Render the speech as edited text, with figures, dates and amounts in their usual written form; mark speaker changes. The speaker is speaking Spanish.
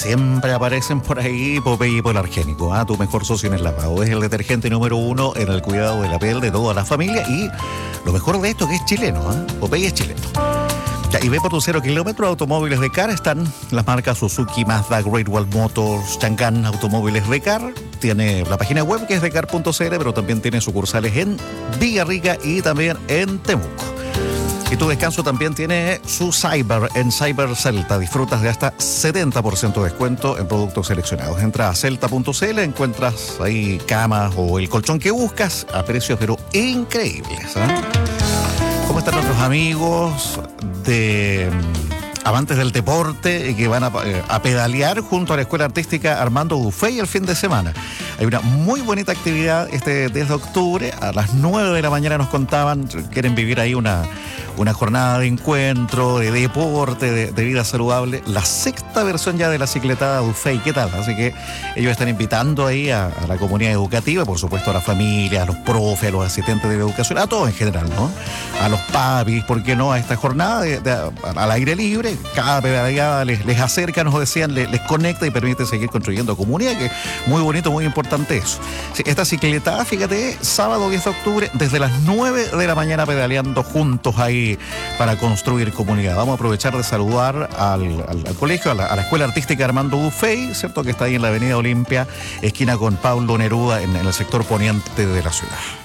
Speaker 1: siempre aparecen por ahí Popeye Polargénico, tu mejor socio en el lavado. Es el detergente número 1 en el cuidado de la piel de toda la familia y lo mejor de esto que es chileno, Popeye es chileno. Y ve por tu 0 kilómetros, automóviles de CAR, están las marcas Suzuki, Mazda, Great Wall Motors, Chang'an Automóviles de CAR. Tiene la página web que es de car.cl, pero también tiene sucursales en Villarrica y también en Temuco. Y tu descanso también tiene su Cyber en Cyber Celta. Disfrutas de hasta 70% de descuento en productos seleccionados. Entra a celta.cl, encuentras ahí camas o el colchón que buscas a precios pero increíbles. ¿Cómo están nuestros amigos de amantes del deporte y que van a pedalear junto a la Escuela Artística Armando Dufay el fin de semana? Hay una muy bonita actividad este 10 de octubre. A las 9 de la mañana nos contaban, quieren vivir ahí una jornada de encuentro, de deporte, de vida saludable. La 6ª versión ya de la cicletada Dufay, ¿qué tal? Así que ellos están invitando ahí a la comunidad educativa, por supuesto a la familia, a los profes, a los asistentes de la educación, a todos en general, ¿no? A los papis, ¿por qué no? A esta jornada al aire libre. Cada pedaleada les acerca, nos decían, les conecta y permite seguir construyendo comunidad, que es muy bonito, muy importante eso. Sí, esta cicletada, fíjate, sábado 10 de octubre, desde las 9 de la mañana pedaleando juntos ahí para construir comunidad. Vamos a aprovechar de saludar al colegio, a la Escuela Artística Armando Dufay, ¿cierto? Que está ahí en la Avenida Olimpia, esquina con Pablo Neruda, en el sector poniente de la ciudad.